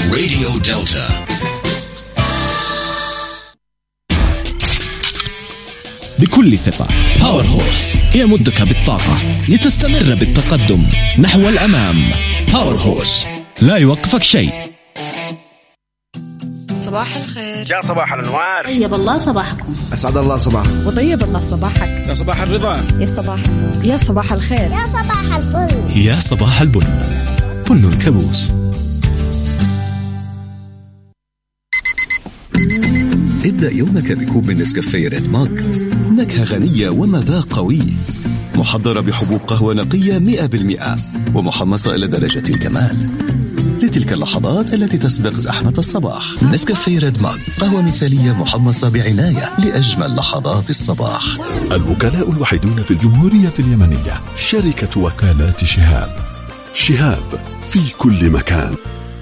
راديو دلتا. بكل ثقة باور هورس يمدك بالطاقة لتستمر بالتقدم نحو الأمام. باور هورس لا يوقفك شيء. صباح الخير. يا صباح الأنوار. طيب الله صباحكم. أسعد الله صباحكم. وطيب الله صباحك. يا صباح الرضا. يا صباح النور. يا صباح الخير. يا صباح الفل. يا صباح البن. بن الكابوس. ابدأ يومك بكوب من نسكافيه ريد ماج. نكهة غنية ومذاق قوي، محضرة بحبوب قهوة نقية 100% ومحمصة إلى درجة الكمال لتلك اللحظات التي تسبق زحمة الصباح. نسكافيه ريد ماج، قهوة مثالية محمصة بعناية لأجمل لحظات الصباح. الوكلاء الوحيدون في الجمهورية اليمنية شركة وكالات شهاب. شهاب في كل مكان.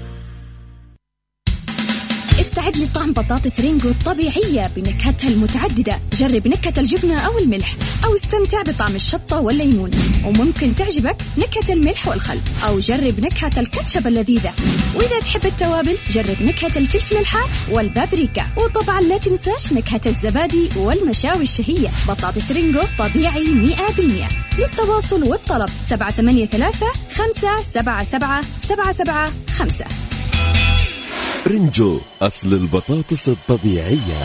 استعد لطعم بطاطس رينجو الطبيعية بنكهتها المتعددة. جرب نكهة الجبنة أو الملح، أو استمتع بطعم الشطة والليمون، وممكن تعجبك نكهة الملح والخل، أو جرب نكهة الكاتشب اللذيذة. وإذا تحب التوابل جرب نكهة الفلفل الحار والبابريكا، وطبعا لا تنساش نكهة الزبادي والمشاوي الشهية. بطاطس رينجو طبيعي 100%. للتواصل والطلب 783-577-775. رينجو، أصل البطاطس الطبيعية.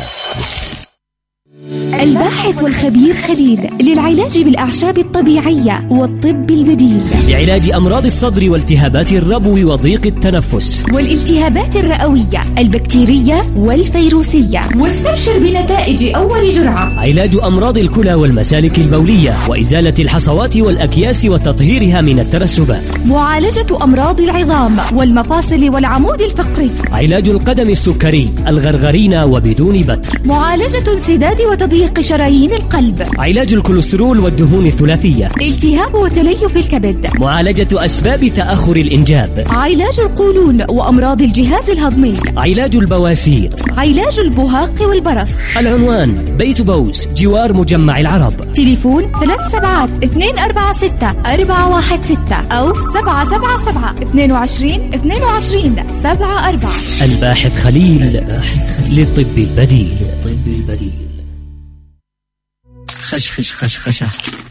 الباحث والخبير خليل للعلاج بالأعشاب الطبيعية والطب البديل، لعلاج أمراض الصدر والتهابات الربو وضيق التنفس والالتهابات الرئوية البكتيرية والفيروسية. واستبشر بنتائج أول جرعة. علاج أمراض الكلى والمسالك البولية وإزالة الحصوات والأكياس وتطهيرها من الترسبات. معالجة أمراض العظام والمفاصل والعمود الفقري. علاج القدم السكري الغرغرين وبدون بتر. معالجة انسداد وتضييق شرايين القلب. علاج الكوليسترول والدهون الثلاثية. التهاب وتليف الكبد. معالجة أسباب تأخر الإنجاب. علاج القولون وأمراض الجهاز الهضمي. علاج البواسير. علاج البهاق والبرص. العنوان بيت بوس جوار مجمع العرب. تليفون 378-246-416 أو 777-22-22-74. الباحث خليل للطب البديل. خشخش خشخشة